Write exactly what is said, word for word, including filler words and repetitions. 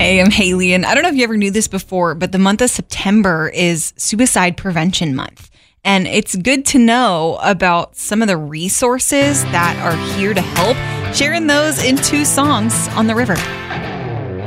Hey, I'm Haley, and I don't know if you ever knew this before, but the month of September is Suicide Prevention Month. And it's good to know about some of the resources that are here to help, sharing those in two songs on the river.